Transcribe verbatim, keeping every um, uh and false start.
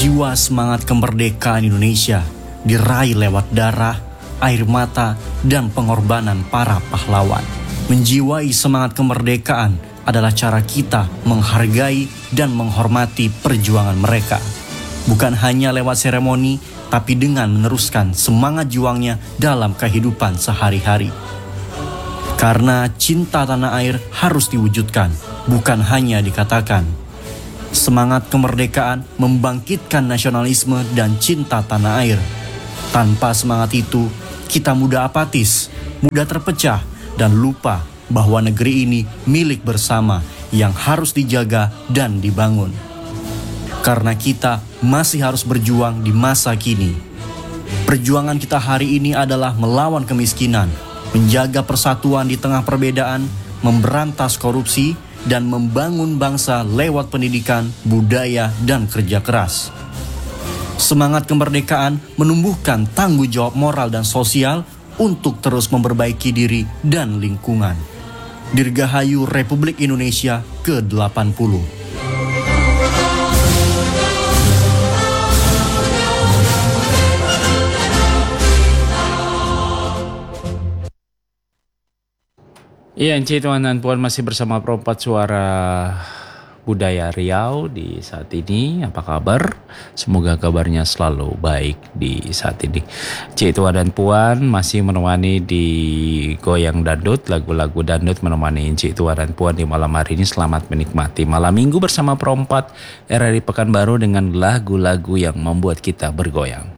Jiwa semangat kemerdekaan Indonesia diraih lewat darah, air mata, dan pengorbanan para pahlawan. Menjiwai semangat kemerdekaan adalah cara kita menghargai dan menghormati perjuangan mereka. Bukan hanya lewat seremoni, tapi dengan meneruskan semangat juangnya dalam kehidupan sehari-hari. Karena cinta tanah air harus diwujudkan, bukan hanya dikatakan. Semangat kemerdekaan membangkitkan nasionalisme dan cinta tanah air. Tanpa semangat itu, kita mudah apatis, mudah terpecah, dan lupa bahwa negeri ini milik bersama yang harus dijaga dan dibangun. Karena kita masih harus berjuang di masa kini. Perjuangan kita hari ini adalah melawan kemiskinan, menjaga persatuan di tengah perbedaan, memberantas korupsi, dan membangun bangsa lewat pendidikan, budaya, dan kerja keras. Semangat kemerdekaan menumbuhkan tanggung jawab moral dan sosial untuk terus memperbaiki diri dan lingkungan. Dirgahayu Republik Indonesia ke delapan puluh. Iya, Encik, Tuan dan Puan, masih bersama Perempat Suara Budaya Riau di saat ini. Apa kabar? Semoga kabarnya selalu baik di saat ini. Encik, Tuan dan Puan masih menemani di Goyang Dangdut, lagu-lagu dangdut menemani Encik, Tuan dan Puan di malam hari ini. Selamat menikmati malam minggu bersama Perempat R R I Pekanbaru dengan lagu-lagu yang membuat kita bergoyang.